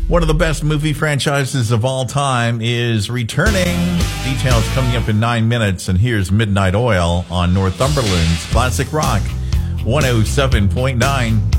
One of the best movie franchises of all time is returning. Details coming up in 9 minutes. And here's Midnight Oil on Northumberland's Classic Rock 107.9.